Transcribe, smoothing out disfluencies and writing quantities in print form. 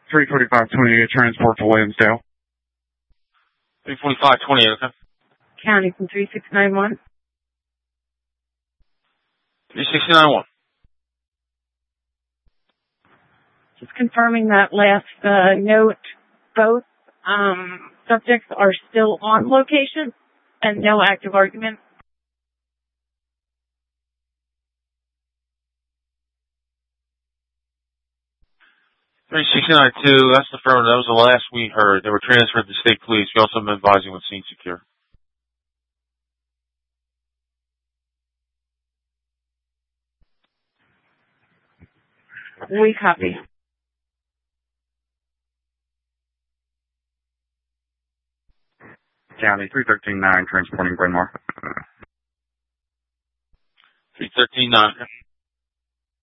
34528, transport to Lansdale. 34528, okay. County from 3691. 3691. Just confirming that last note. Both subjects are still on location and no active argument. 3692, that's the firm. That was the last we heard. They were transferred to state police. We also have been advising with Scene Secure. We copy. County 3139, transporting Bryn Mawr. 3139.